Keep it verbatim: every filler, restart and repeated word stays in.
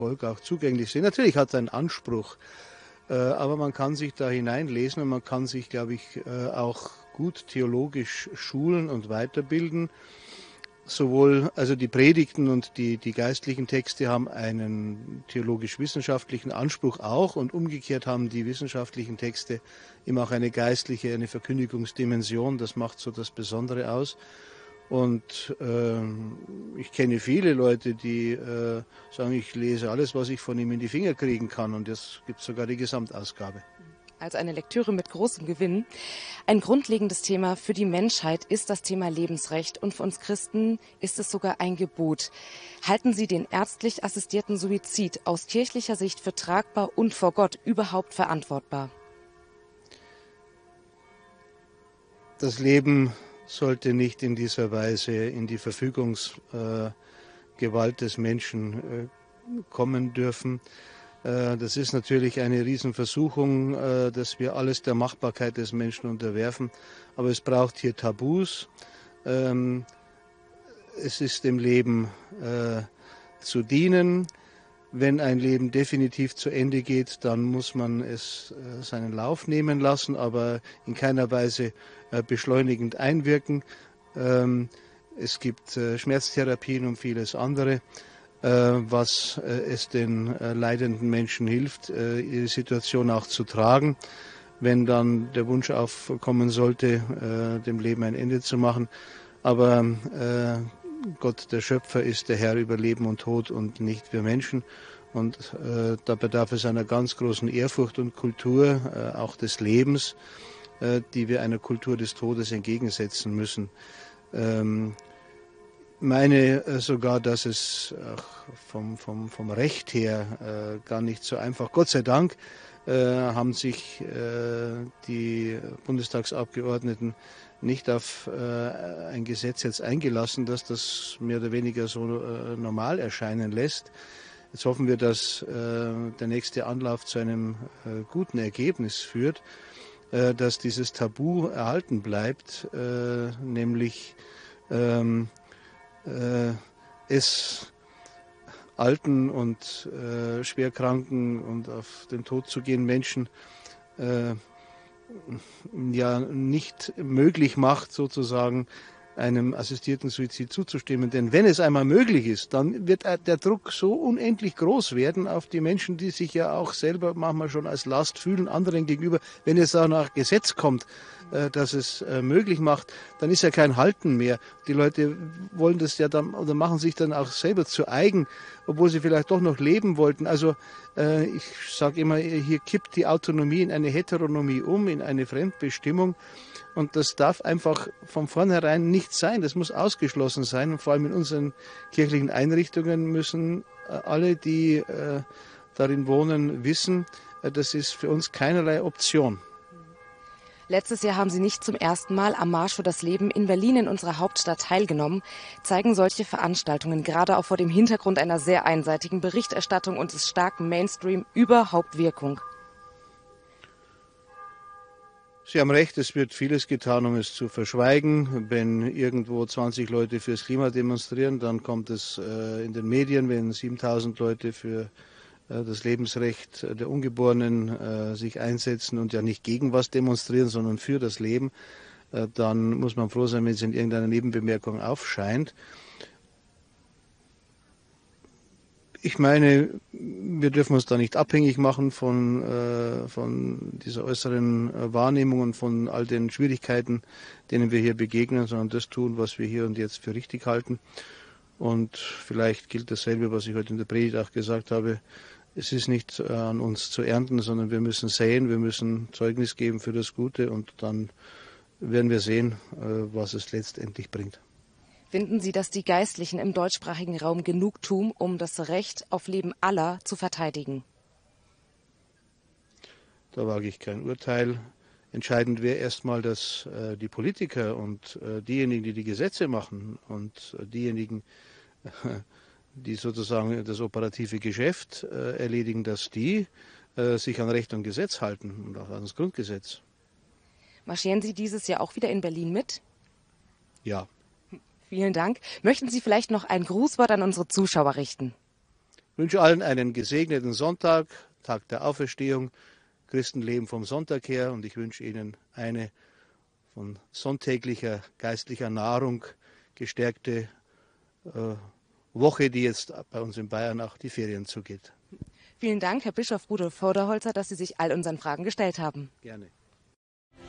Volk auch zugänglich sind. Natürlich hat es einen Anspruch, äh, aber man kann sich da hineinlesen und man kann sich, glaube ich, äh, auch gut theologisch schulen und weiterbilden. Sowohl, also die Predigten und die, die geistlichen Texte haben einen theologisch-wissenschaftlichen Anspruch auch und umgekehrt haben die wissenschaftlichen Texte immer auch eine geistliche, eine Verkündigungsdimension. Das macht so das Besondere aus. Und äh, ich kenne viele Leute, die äh, sagen, ich lese alles, was ich von ihm in die Finger kriegen kann, und es gibt sogar die Gesamtausgabe. Also eine Lektüre mit großem Gewinn. Ein grundlegendes Thema für die Menschheit ist das Thema Lebensrecht und für uns Christen ist es sogar ein Gebot. Halten Sie den ärztlich assistierten Suizid aus kirchlicher Sicht für tragbar und vor Gott überhaupt verantwortbar? Das Leben sollte nicht in dieser Weise in die Verfügungsgewalt äh, des Menschen äh, kommen dürfen. Das ist natürlich eine Riesenversuchung, dass wir alles der Machbarkeit des Menschen unterwerfen. Aber es braucht hier Tabus. Es ist dem Leben zu dienen. Wenn ein Leben definitiv zu Ende geht, dann muss man es seinen Lauf nehmen lassen, aber in keiner Weise beschleunigend einwirken. Es gibt Schmerztherapien und vieles andere, was es den leidenden Menschen hilft, ihre Situation auch zu tragen, wenn dann der Wunsch aufkommen sollte, dem Leben ein Ende zu machen. Aber Gott, der Schöpfer, ist der Herr über Leben und Tod und nicht wir Menschen. Und da bedarf es einer ganz großen Ehrfurcht und Kultur, auch des Lebens, die wir einer Kultur des Todes entgegensetzen müssen. meine sogar, dass es vom, vom, vom Recht her äh, gar nicht so einfach. Gott sei Dank äh, haben sich äh, die Bundestagsabgeordneten nicht auf äh, ein Gesetz jetzt eingelassen, dass das mehr oder weniger so äh, normal erscheinen lässt. Jetzt hoffen wir, dass äh, der nächste Anlauf zu einem äh, guten Ergebnis führt, äh, dass dieses Tabu erhalten bleibt, äh, nämlich ähm, äh, es alten und äh, schwerkranken und auf den Tod zu gehen Menschen äh, ja nicht möglich macht, sozusagen einem assistierten Suizid zuzustimmen. Denn wenn es einmal möglich ist, dann wird der Druck so unendlich groß werden auf die Menschen, die sich ja auch selber manchmal schon als Last fühlen, anderen gegenüber. Wenn es da nach Gesetz kommt, dass es möglich macht, dann ist ja kein Halten mehr. Die Leute wollen das ja dann oder machen sich dann auch selber zu eigen, obwohl sie vielleicht doch noch leben wollten. Also äh, ich sage immer, hier kippt die Autonomie in eine Heteronomie um, in eine Fremdbestimmung. Und das darf einfach von vornherein nicht sein. Das muss ausgeschlossen sein. Und vor allem in unseren kirchlichen Einrichtungen müssen alle, die äh, darin wohnen, wissen, äh, das ist für uns keinerlei Option. Letztes Jahr haben Sie nicht zum ersten Mal am Marsch für das Leben in Berlin in unserer Hauptstadt teilgenommen. Zeigen solche Veranstaltungen gerade auch vor dem Hintergrund einer sehr einseitigen Berichterstattung und des starken Mainstream überhaupt Wirkung? Sie haben recht, es wird vieles getan, um es zu verschweigen. Wenn irgendwo zwanzig Leute fürs Klima demonstrieren, dann kommt es äh, in den Medien. Wenn siebentausend Leute für äh, das Lebensrecht der Ungeborenen äh, sich einsetzen und ja nicht gegen was demonstrieren, sondern für das Leben, äh, dann muss man froh sein, wenn es in irgendeiner Nebenbemerkung aufscheint. Ich meine, wir dürfen uns da nicht abhängig machen von, äh, von dieser äußeren äh, Wahrnehmung und von all den Schwierigkeiten, denen wir hier begegnen, sondern das tun, was wir hier und jetzt für richtig halten. Und vielleicht gilt dasselbe, was ich heute in der Predigt auch gesagt habe. Es ist nicht äh, an uns zu ernten, sondern wir müssen säen, wir müssen Zeugnis geben für das Gute und dann werden wir sehen, äh, was es letztendlich bringt. Finden Sie, dass die Geistlichen im deutschsprachigen Raum genug tun, um das Recht auf Leben aller zu verteidigen? Da wage ich kein Urteil. Entscheidend wäre erstmal, dass äh, die Politiker und äh, diejenigen, die die Gesetze machen und äh, diejenigen, äh, die sozusagen das operative Geschäft äh, erledigen, dass die äh, sich an Recht und Gesetz halten und auch an das Grundgesetz. Marschieren Sie dieses Jahr auch wieder in Berlin mit? Ja. Vielen Dank. Möchten Sie vielleicht noch ein Grußwort an unsere Zuschauer richten? Ich wünsche allen einen gesegneten Sonntag, Tag der Auferstehung. Christen leben vom Sonntag her und ich wünsche Ihnen eine von sonntäglicher geistlicher Nahrung gestärkte äh, Woche, die jetzt bei uns in Bayern auch die Ferien zugeht. Vielen Dank, Herr Bischof Rudolf Voderholzer, dass Sie sich all unseren Fragen gestellt haben. Gerne.